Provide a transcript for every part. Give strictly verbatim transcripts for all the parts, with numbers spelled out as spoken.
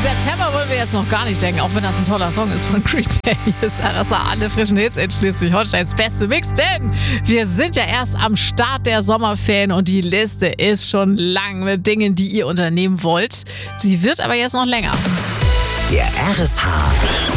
September wollen wir jetzt noch gar nicht denken, auch wenn das ein toller Song ist von Green Day. Hier ist R S A, alle frischen Hits in Schleswig-Holsteins beste Mix, denn wir sind ja erst am Start der Sommerferien und die Liste ist schon lang mit Dingen, die ihr unternehmen wollt. Sie wird aber jetzt noch länger. Der R S H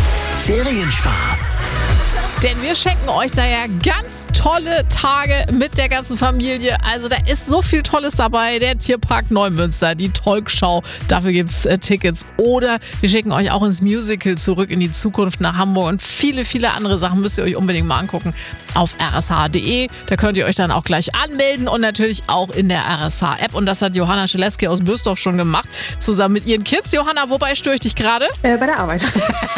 Ferienspaß. Denn wir schenken euch da ja ganz tolle Tage mit der ganzen Familie. Also da ist so viel Tolles dabei. Der Tierpark Neumünster, die Talkshow, dafür gibt es äh, Tickets. Oder wir schicken euch auch ins Musical zurück in die Zukunft nach Hamburg. Und viele, viele andere Sachen müsst ihr euch unbedingt mal angucken auf r s h punkt d e. Da könnt ihr euch dann auch gleich anmelden und natürlich auch in der R S H-App. Und das hat Johanna Schelewski aus Büstorf schon gemacht, zusammen mit ihren Kids. Johanna, wobei störe ich dich gerade? Äh, bei der Arbeit.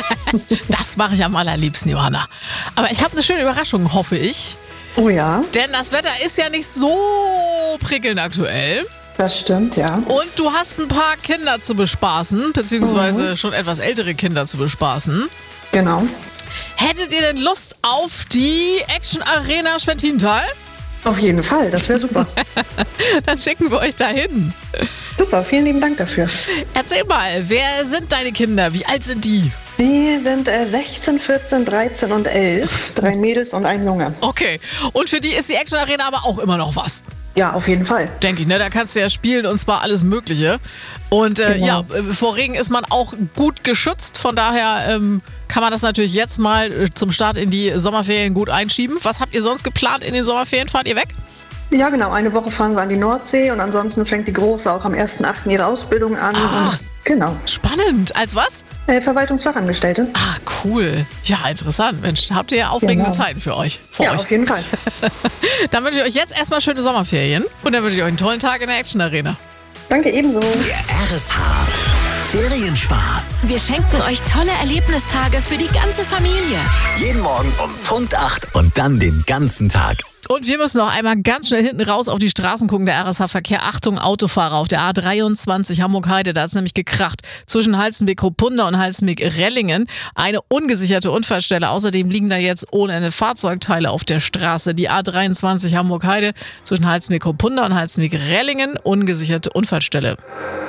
Das mache ich am allerliebsten, Johanna. Aber ich habe eine schöne Überraschung, hoffe ich. Oh ja. Denn das Wetter ist ja nicht so prickelnd aktuell. Das stimmt, ja. Und du hast ein paar Kinder zu bespaßen, beziehungsweise Mhm. schon etwas ältere Kinder zu bespaßen. Genau. Hättet ihr denn Lust auf die Action Arena Schwentintal? Auf jeden Fall, das wäre super. Dann schicken wir euch dahin. Super, vielen lieben Dank dafür. Erzähl mal, wer sind deine Kinder? Wie alt sind die? Die sind äh, sechzehn, vierzehn, dreizehn und elf. Drei Mädels und ein Junge. Okay. Und für die ist die Action Arena aber auch immer noch was. Ja, auf jeden Fall. Denke ich, ne? Da kannst du ja spielen und zwar alles Mögliche. Und äh, Genau. ja, äh, vor Regen ist man auch gut geschützt. Von daher ähm, kann man das natürlich jetzt mal äh, zum Start in die Sommerferien gut einschieben. Was habt ihr sonst geplant in den Sommerferien? Fahrt ihr weg? Ja, genau. Eine Woche fahren wir an die Nordsee und ansonsten fängt die Große auch am ersten achten ihre Ausbildung an. Ah. Und genau. Spannend. Als was? Äh, Verwaltungsfachangestellte. Ah, cool. Ja, interessant. Mensch, da habt ihr ja aufregende Genau. Zeiten für euch. Vor Ja, euch. auf jeden Fall. Dann wünsche ich euch jetzt erstmal schöne Sommerferien und dann wünsche ich euch einen tollen Tag in der Action Arena. Danke ebenso. Der R S H Ferienspaß. Wir schenken euch tolle Erlebnistage für die ganze Familie. Jeden Morgen um Punkt acht und dann den ganzen Tag. Und wir müssen noch einmal ganz schnell hinten raus auf die Straßen gucken. Der R S H-Verkehr. Achtung, Autofahrer auf der A dreiundzwanzig Hamburg-Heide. Da hat es nämlich gekracht. Zwischen Halstenbek-Ruppunda und Halstenbek-Rellingen. Eine ungesicherte Unfallstelle. Außerdem liegen da jetzt ohne Ende Fahrzeugteile auf der Straße. Die A dreiundzwanzig Hamburg-Heide. Zwischen Halstenbek-Ruppunda und Halstenbek-Rellingen. Ungesicherte Unfallstelle.